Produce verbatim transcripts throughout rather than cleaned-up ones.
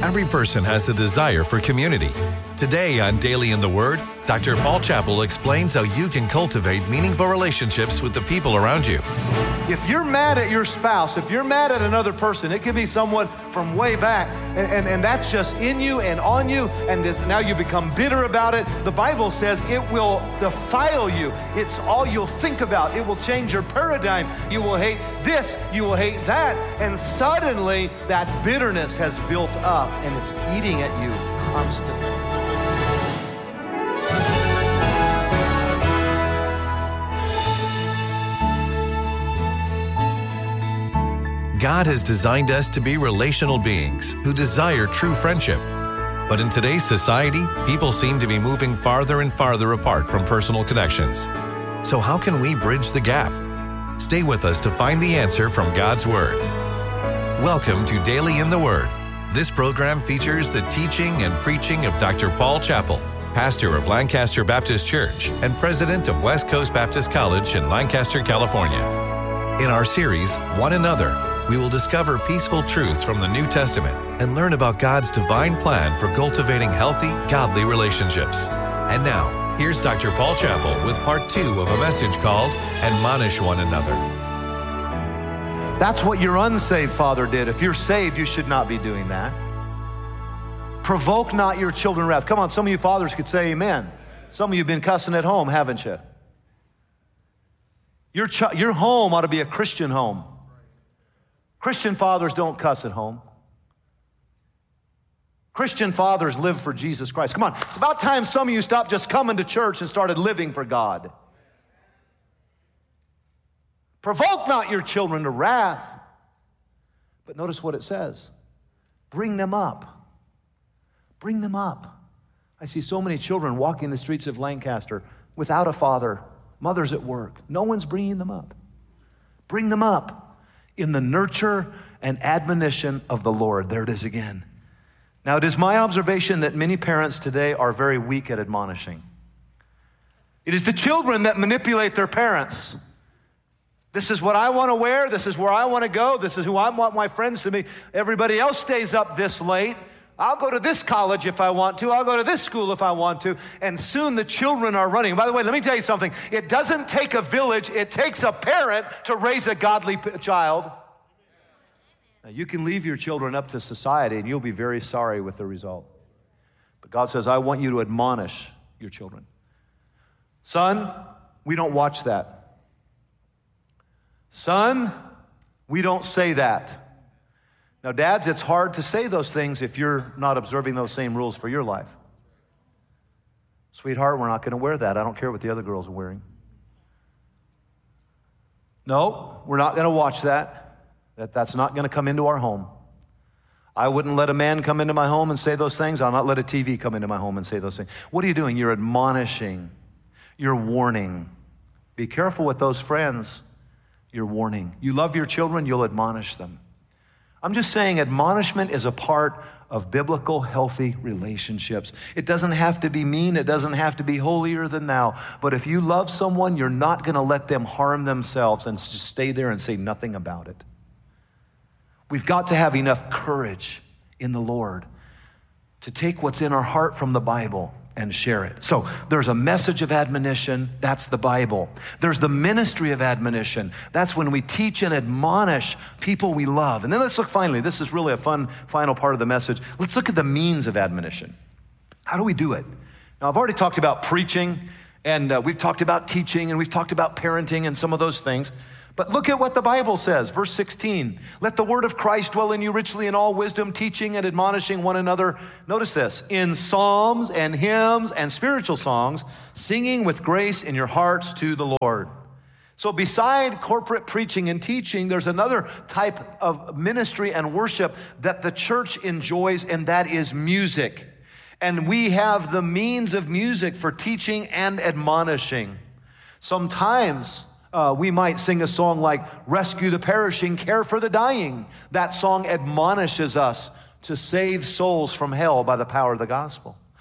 Every person has a desire for community. Today on Daily in the Word, Doctor Paul Chappell explains how you can cultivate meaningful relationships with the people around you. If you're mad at your spouse, if you're mad at another person, it could be someone from way back, and, and, and that's just in you and on you, and this, now you become bitter about it. The Bible says it will defile you. It's all you'll think about. It will change your paradigm. You will hate this, you will hate that, and suddenly that bitterness has built up, and it's eating at you constantly. God has designed us to be relational beings who desire true friendship. But in today's society, people seem to be moving farther and farther apart from personal connections. So how can we bridge the gap? Stay with us to find the answer from God's Word. Welcome to Daily in the Word. This program features the teaching and preaching of Doctor Paul Chappell, pastor of Lancaster Baptist Church and president of West Coast Baptist College in Lancaster, California. In our series, One Another, we will discover peaceful truths from the New Testament and learn about God's divine plan for cultivating healthy, godly relationships. And now, here's Doctor Paul Chappell with part two of a message called Admonish One Another. That's what your unsaved father did. If you're saved, you should not be doing that. Provoke not your children to wrath. Come on, some of you fathers could say amen. Some of you have been cussing at home, haven't you? Your, ch- your home ought to be a Christian home. Christian fathers don't cuss at home. Christian fathers live for Jesus Christ. Come on, it's about time some of you stopped just coming to church and started living for God. Provoke not your children to wrath. But notice what it says. Bring them up. Bring them up. I see so many children walking the streets of Lancaster without a father. Mother's at work. No one's bringing them up. Bring them up in the nurture and admonition of the Lord. There it is again. Now, it is my observation that many parents today are very weak at admonishing. It is the children that manipulate their parents. This is what I want to wear. This is where I want to go. This is who I want my friends to be. Everybody else stays up this late. I'll go to this college if I want to. I'll go to this school if I want to. And soon the children are running. By the way, let me tell you something. It doesn't take a village. It takes a parent to raise a godly p- child. Now, you can leave your children up to society and you'll be very sorry with the result. But God says, I want you to admonish your children. Son, we don't watch that. Son, we don't say that. Now, dads, it's hard to say those things if you're not observing those same rules for your life. Sweetheart, we're not going to wear that. I don't care what the other girls are wearing. No, we're not going to watch that. That that's not going to come into our home. I wouldn't let a man come into my home and say those things. I'll not let a T V come into my home and say those things. What are you doing? You're admonishing. You're warning. Be careful with those friends. You're warning. You love your children, you'll admonish them. I'm just saying admonishment is a part of biblical, healthy relationships. It doesn't have to be mean. It doesn't have to be holier than thou. But if you love someone, you're not going to let them harm themselves and just stay there and say nothing about it. We've got to have enough courage in the Lord to take what's in our heart from the Bible and share it. So there's a message of admonition. That's the Bible. There's the ministry of admonition. That's when we teach and admonish people we love. And then let's look finally, this is really a fun final part of the message. Let's look at the means of admonition. How do we do it? Now, I've already talked about preaching, and uh, we've talked about teaching, and we've talked about parenting and some of those things. But look at what the Bible says, verse sixteen. Let the word of Christ dwell in you richly in all wisdom, teaching and admonishing one another. Notice this, in psalms and hymns and spiritual songs, singing with grace in your hearts to the Lord. So beside corporate preaching and teaching, there's another type of ministry and worship that the church enjoys, and that is music. And we have the means of music for teaching and admonishing. Sometimes Uh, we might sing a song like, rescue the perishing, care for the dying. That song admonishes us to save souls from hell by the power of the gospel.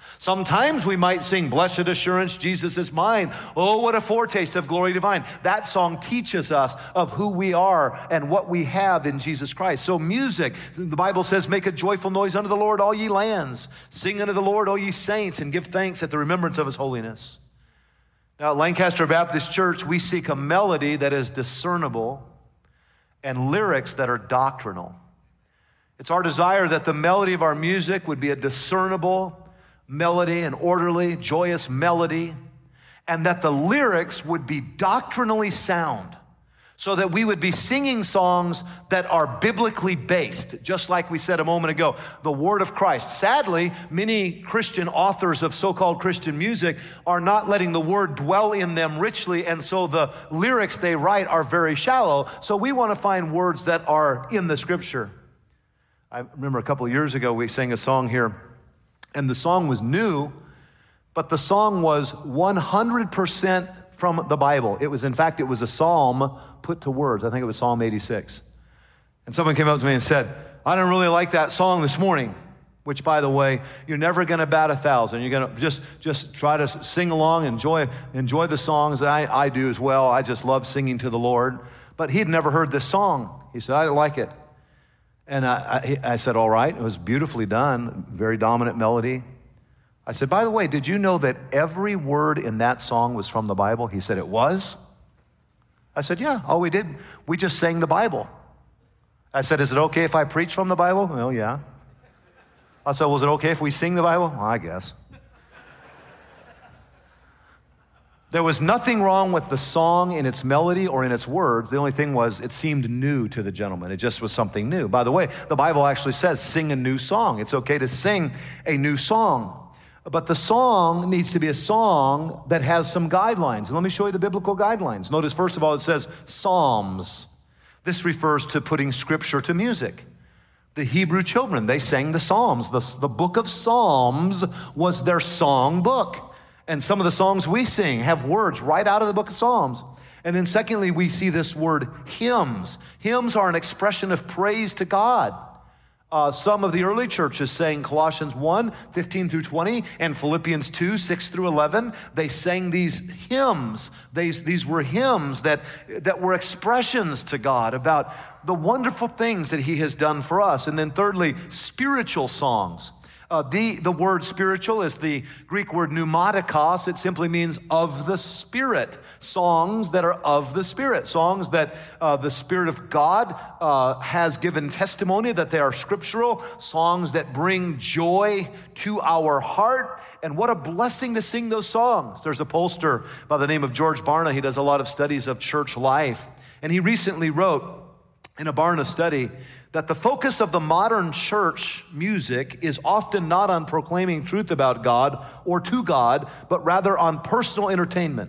Sometimes we might sing, blessed assurance, Jesus is mine. Oh, what a foretaste of glory divine. That song teaches us of who we are and what we have in Jesus Christ. So music, the Bible says, make a joyful noise unto the Lord, all ye lands. Sing unto the Lord, all ye saints, and give thanks at the remembrance of his holiness. Now, at Lancaster Baptist Church, we seek a melody that is discernible and lyrics that are doctrinal. It's our desire that the melody of our music would be a discernible melody, an orderly, joyous melody, and that the lyrics would be doctrinally sound, so that we would be singing songs that are biblically based, just like we said a moment ago, the Word of Christ. Sadly, many Christian authors of so-called Christian music are not letting the Word dwell in them richly, and so the lyrics they write are very shallow. So we want to find words that are in the Scripture. I remember a couple of years ago, we sang a song here, and the song was new, but the song was one hundred percent from the Bible. It was, in fact, it was a psalm put to words. I think it was Psalm eighty-six. And someone came up to me and said, I don't really like that song this morning, which, by the way, you're never going to bat a thousand. You're going to just, just try to sing along, enjoy, enjoy the songs. I, I do as well. I just love singing to the Lord. But he'd never heard this song. He said, I don't like it. And I, I, I said, all right. It was beautifully done, very dominant melody. I said, by the way, did you know that every word in that song was from the Bible? He said, it was? I said, yeah, all we did, we just sang the Bible. I said, is it okay if I preach from the Bible? Well, yeah. I said, was it okay if we sing the Bible? Well, I guess. There was nothing wrong with the song in its melody or in its words. The only thing was it seemed new to the gentleman. It just was something new. By the way, the Bible actually says sing a new song. It's okay to sing a new song. But the song needs to be a song that has some guidelines. And let me show you the biblical guidelines. Notice, first of all, it says psalms. This refers to putting scripture to music. The Hebrew children, they sang the Psalms. The, the book of Psalms was their song book. And some of the songs we sing have words right out of the book of Psalms. And then secondly, we see this word hymns. Hymns are an expression of praise to God. Uh, some of the early churches sang Colossians one, fifteen through twenty, and Philippians two, six through eleven. They sang these hymns. These, these were hymns that, that were expressions to God about the wonderful things that he has done for us. And then thirdly, spiritual songs. Uh, the, the word spiritual is the Greek word pneumatikos. It simply means of the Spirit. Songs that are of the Spirit. Songs that uh, the Spirit of God uh, has given testimony that they are scriptural. Songs that bring joy to our heart. And what a blessing to sing those songs. There's a pollster by the name of George Barna. He does a lot of studies of church life. And he recently wrote in a Barna study that the focus of the modern church music is often not on proclaiming truth about God or to God, but rather on personal entertainment.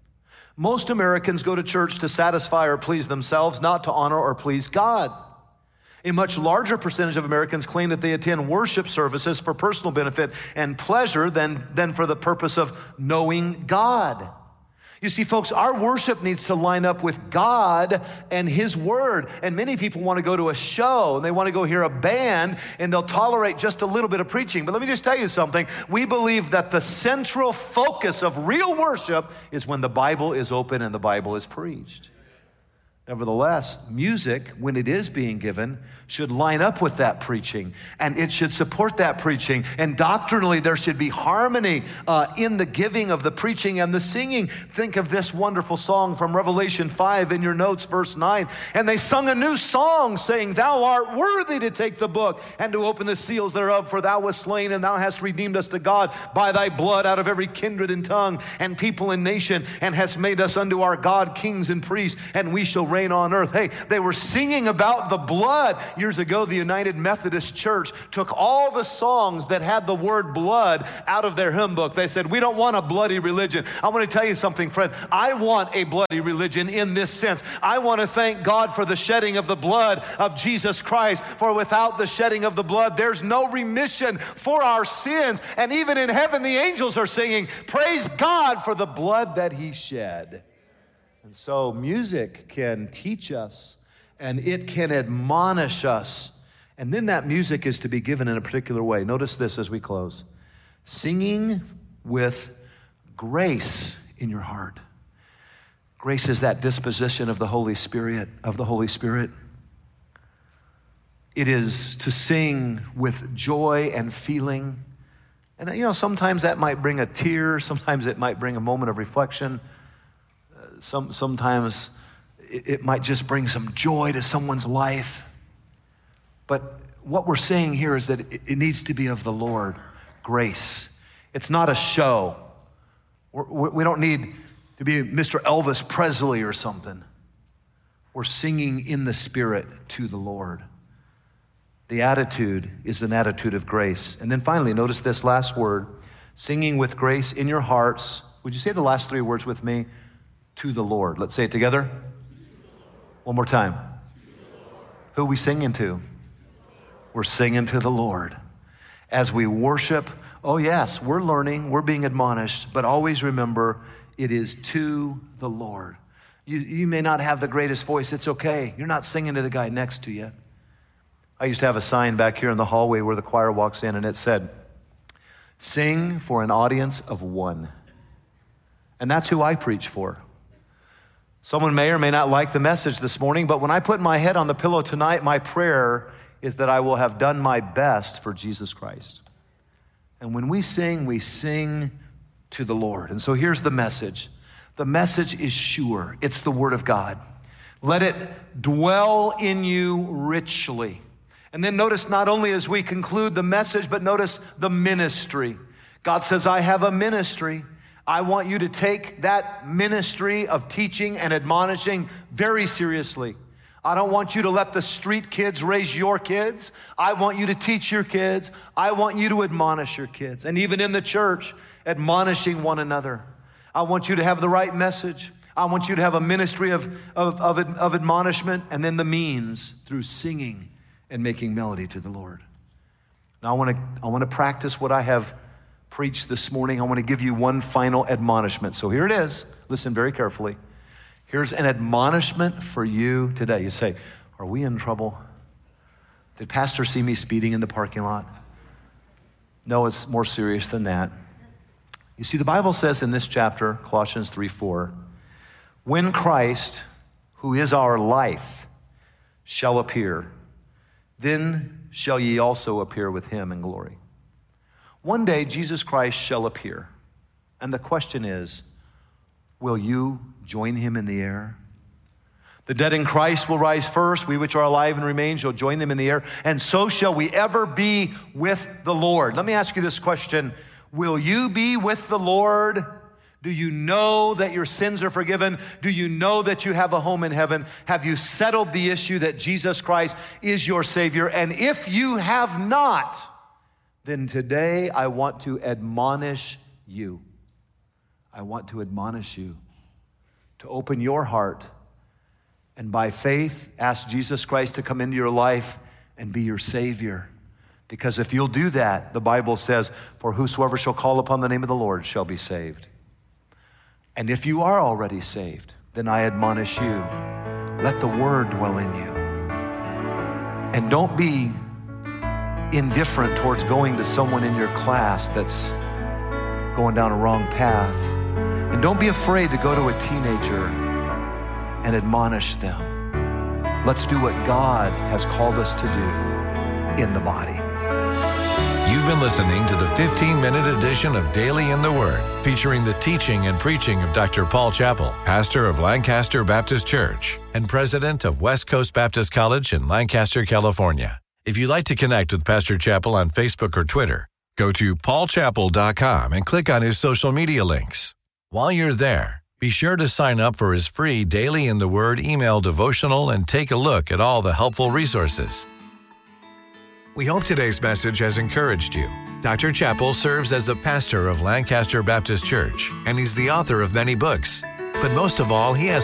Most Americans go to church to satisfy or please themselves, not to honor or please God. A much larger percentage of Americans claim that they attend worship services for personal benefit and pleasure than, than for the purpose of knowing God. You see, folks, our worship needs to line up with God and his word. And many people want to go to a show and they want to go hear a band and they'll tolerate just a little bit of preaching. But let me just tell you something. We believe that the central focus of real worship is when the Bible is open and the Bible is preached. Nevertheless, music, when it is being given, should line up with that preaching, and it should support that preaching. And doctrinally, there should be harmony uh, in the giving of the preaching and the singing. Think of this wonderful song from Revelation five in your notes, verse nine. And they sung a new song, saying, Thou art worthy to take the book and to open the seals thereof, for thou wast slain, and thou hast redeemed us to God by thy blood out of every kindred and tongue and people and nation, and hast made us unto our God kings and priests, and we shall reign on earth. Hey, they were singing about the blood. Years ago, the United Methodist Church took all the songs that had the word blood out of their hymn book. They said, we don't want a bloody religion. I want to tell you something, friend. I want a bloody religion in this sense. I want to thank God for the shedding of the blood of Jesus Christ, for without the shedding of the blood, there's no remission for our sins. And even in heaven, the angels are singing, praise God for the blood that he shed. And so music can teach us and it can admonish us. And then that music is to be given in a particular way. Notice this as we close. Singing with grace in your heart. Grace is that disposition of the Holy Spirit, of the Holy Spirit. It is to sing with joy and feeling. And you know, sometimes that might bring a tear, sometimes it might bring a moment of reflection. Uh, some, sometimes it, it might just bring some joy to someone's life. But what we're saying here is that it, it needs to be of the Lord, grace. It's not a show. We're, we don't need to be Mister Elvis Presley or something. We're singing in the Spirit to the Lord. The attitude is an attitude of grace. And then finally, notice this last word, singing with grace in your hearts. Would you say the last three words with me? To the Lord. Let's say it together. One more time. Who are we singing to? We're singing to the Lord. As we worship, oh yes, we're learning, we're being admonished, but always remember, it is to the Lord. You, you may not have the greatest voice, it's okay. You're not singing to the guy next to you. I used to have a sign back here in the hallway where the choir walks in, and it said, sing for an audience of one. And that's who I preach for. Someone may or may not like the message this morning, but when I put my head on the pillow tonight, my prayer is that I will have done my best for Jesus Christ. And when we sing, we sing to the Lord. And so here's the message. The message is sure. It's the Word of God. Let it dwell in you richly. And then notice not only as we conclude the message, but notice the ministry. God says, I have a ministry. I want you to take that ministry of teaching and admonishing very seriously. I don't want you to let the street kids raise your kids. I want you to teach your kids. I want you to admonish your kids. And even in the church, admonishing one another. I want you to have the right message. I want you to have a ministry of, of, of, of admonishment, and then the means through singing and making melody to the Lord. Now I want to I want to practice what I have preached this morning. I want to give you one final admonishment. So here it is. Listen very carefully. Here's an admonishment for you today. You say, are we in trouble? Did Pastor see me speeding in the parking lot? No, it's more serious than that. You see, the Bible says in this chapter, Colossians three four, when Christ, who is our life, shall appear, then shall ye also appear with him in glory. One day, Jesus Christ shall appear. And the question is, will you join him in the air? The dead in Christ will rise first. We which are alive and remain shall join them in the air. And so shall we ever be with the Lord. Let me ask you this question. Will you be with the Lord? Do you know that your sins are forgiven? Do you know that you have a home in heaven? Have you settled the issue that Jesus Christ is your Savior? And if you have not, then today I want to admonish you. I want to admonish you to open your heart and by faith ask Jesus Christ to come into your life and be your Savior. Because if you'll do that, the Bible says, for whosoever shall call upon the name of the Lord shall be saved. And if you are already saved, then I admonish you, let the Word dwell in you. And don't be indifferent towards going to someone in your class that's going down a wrong path. And don't be afraid to go to a teenager and admonish them. Let's do what God has called us to do in the body. You've been listening to the fifteen-minute edition of Daily in the Word, featuring the teaching and preaching of Doctor Paul Chappell, pastor of Lancaster Baptist Church and president of West Coast Baptist College in Lancaster, California. If you'd like to connect with Pastor Chappell on Facebook or Twitter, go to paul chappell dot com and click on his social media links. While you're there, be sure to sign up for his free Daily in the Word email devotional and take a look at all the helpful resources. We hope today's message has encouraged you. Doctor Chappell serves as the pastor of Lancaster Baptist Church, and he's the author of many books. But most of all, he has